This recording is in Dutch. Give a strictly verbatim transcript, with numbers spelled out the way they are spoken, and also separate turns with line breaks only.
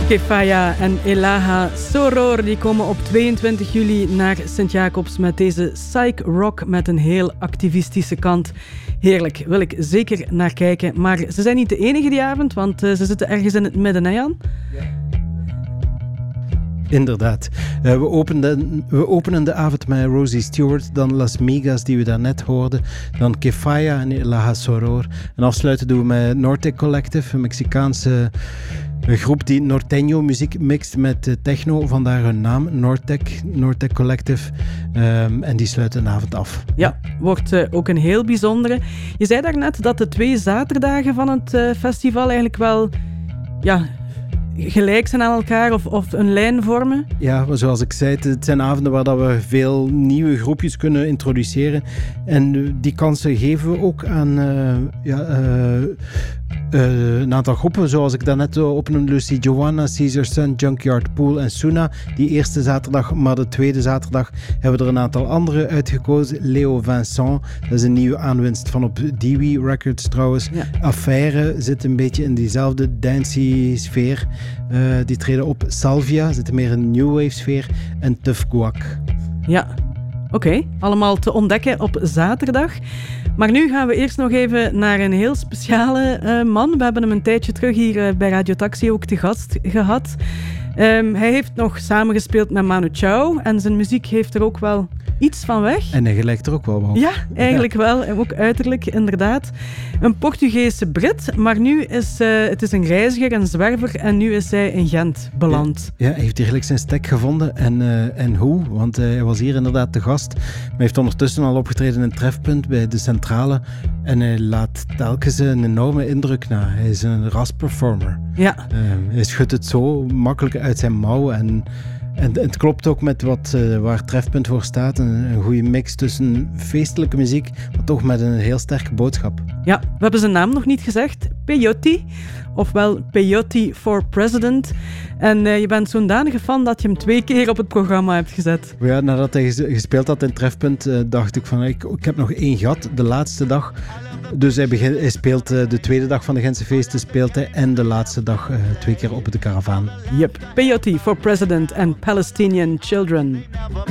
Kefaya en Elaha Soror die komen op tweeëntwintig juli naar Sint-Jacobs met deze psych rock met een heel activistische kant. Heerlijk, wil ik zeker naar kijken. Maar ze zijn niet de enige die avond, want uh, ze zitten ergens in het midden, hè Jan? Ja.
Inderdaad. Uh, we, openden, we openen de avond met Rosie Stewart, dan Las Migas die we daarnet hoorden, dan Kefaya en Elaha Soror. En afsluiten doen we met Nortec Collective, een Mexicaanse een groep die Norteño muziek mixt met uh, techno, vandaar hun naam, Nortec, Nortec Collective. Um, en die sluiten de avond af.
Ja, wordt uh, ook een heel bijzondere. Je zei daarnet dat de twee zaterdagen van het uh, festival eigenlijk wel ja, gelijk zijn aan elkaar of, of een lijn vormen.
Ja, zoals ik zei, het zijn avonden waar dat we veel nieuwe groepjes kunnen introduceren. En die kansen geven we ook aan uh, ja, uh, uh, een aantal groepen, zoals ik daarnet opnoemde, Lucy Joanna, Caesar Sun, Junkyard Pool en Suna. Die eerste zaterdag, maar de tweede zaterdag hebben we er een aantal andere uitgekozen. Leo Vincent, dat is een nieuwe aanwinst van op Dewey Records trouwens. Ja. Affaire zit een beetje in diezelfde dancey sfeer. Uh, die treden op. Salvia zit meer in new wave sfeer. En Tough Guac.
Ja, oké. Okay. Allemaal te ontdekken op zaterdag. Maar nu gaan we eerst nog even naar een heel speciale uh, man. We hebben hem een tijdje terug hier uh, bij Radio Taxi ook te gast gehad. Um, hij heeft nog samengespeeld met Manu Chao. En zijn muziek heeft er ook wel iets van weg.
En hij gelijkt er ook wel op.
Ja, eigenlijk ja. wel. En ook uiterlijk, inderdaad. Een Portugese Brit, maar nu is uh, het is een reiziger, een zwerver en nu is hij in Gent beland.
Ja, ja hij heeft hier gelijk zijn stek gevonden. En, uh, en hoe? Want uh, hij was hier inderdaad te gast. Maar hij heeft ondertussen al opgetreden in Trefpunt bij de Centrale. En hij laat telkens een enorme indruk na. Hij is een rasperformer.
Ja.
Uh, hij schudt het zo makkelijk uit zijn mouw en... En het klopt ook met wat, uh, waar Trefpunt voor staat. Een, een goede mix tussen feestelijke muziek, maar toch met een heel sterke boodschap.
Ja, we hebben zijn naam nog niet gezegd. Peyote, ofwel Peyote for President. En uh, je bent zo'n danige fan dat je hem twee keer op het programma hebt gezet.
Ja, nadat hij gespeeld had in Trefpunt, uh, dacht ik van, ik, ik heb nog één gat, de laatste dag. Dus hij, begint, hij speelt uh, de tweede dag van de Gentse feesten speelt hij en de laatste dag uh, twee keer op de Karavaan.
Yep, Peyote for President and Palestinian Children.